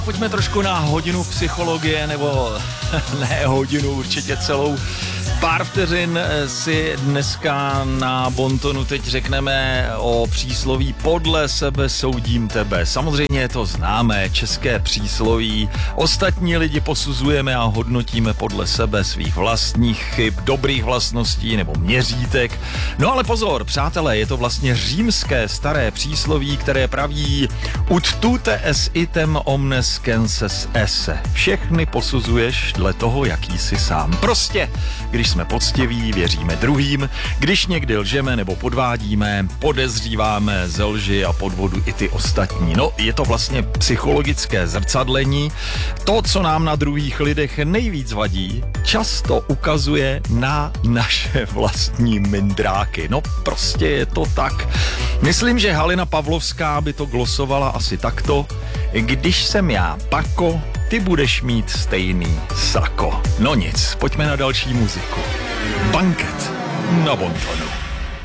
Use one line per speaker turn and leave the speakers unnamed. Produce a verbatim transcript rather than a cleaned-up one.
Pojďme trošku na hodinu psychologie, nebo ne hodinu, určitě celou. Pár vteřin si dneska na Bontonu teď řekneme o přísloví podle sebe soudím tebe. Samozřejmě je to známé české přísloví. Ostatní lidi posuzujeme a hodnotíme podle sebe svých vlastních chyb, dobrých vlastností nebo měřítek. No ale pozor, přátelé, je to vlastně římské staré přísloví, které praví ut tute es item omnes censes esse. Všechny posuzuješ dle toho, jaký jsi sám. Prostě, když jsme poctiví, věříme druhým, když někdy lžeme nebo podvádíme, podezříváme ze lži a podvodu i ty ostatní. No, je to vlastně psychologické zrcadlení. To, co nám na druhých lidech nejvíc vadí, často ukazuje na naše vlastní mindráky. No, prostě je to tak. Myslím, že Halina Pavlovská by to glosovala asi takto. Když jsem já pako, ty budeš mít stejný sako. No nic, pojďme na další muziku. Banket na Bontonu.